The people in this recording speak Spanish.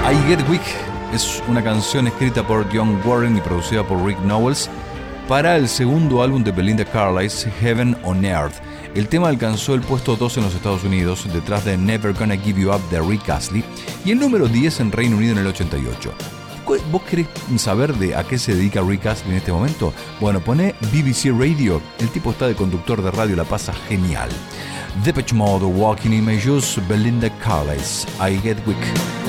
I Get Weak es una canción escrita por Dionne Warren y producida por Rick Nowels para el segundo álbum de Belinda Carlisle, Heaven on Earth. El tema alcanzó el puesto 2 en los Estados Unidos, detrás de Never Gonna Give You Up de Rick Astley, y el número 10 en Reino Unido en el 88. ¿Vos querés saber de a qué se dedica Rick Astley en este momento? Bueno, poné BBC Radio, el tipo está de conductor de radio, la pasa genial. Depeche Mode, Walking Images, Belinda Carlisle, I Get Weak.